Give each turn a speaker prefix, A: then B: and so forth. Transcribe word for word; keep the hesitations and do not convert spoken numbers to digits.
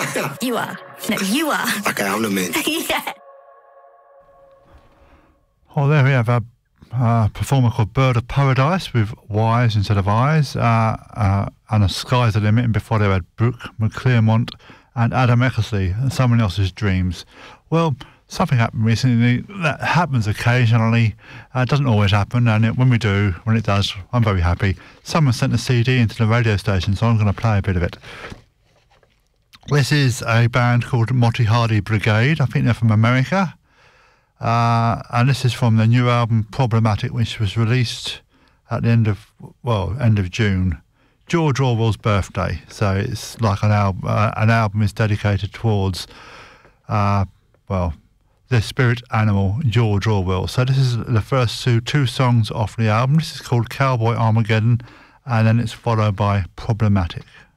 A: You are. No, you are.
B: Okay, I'm the man.
A: Yeah.
C: Oh, there we have a uh, performer called Bird of Paradise with Y's instead of I's, uh, uh, and A Sky's the Limit, and before they had Brooke McCliermont and Adam Eckersley, and Someone Else's Dreams. Well, something happened recently that happens occasionally. Uh, it doesn't always happen, and it, when we do, when it does, I'm very happy. Someone sent a C D into the radio station, so I'm going to play a bit of it. This is a band called Monty Hardy Brigade. I think they're from America. Uh, and this is from the new album Problematic, which was released at the end of, well, end of June. George Orwell's birthday. So it's like an, al- uh, an album is dedicated towards, uh, well, the spirit animal, George Orwell. So this is the first two, two songs off the album. This is called Cowboy Armageddon, and then it's followed by Problematic.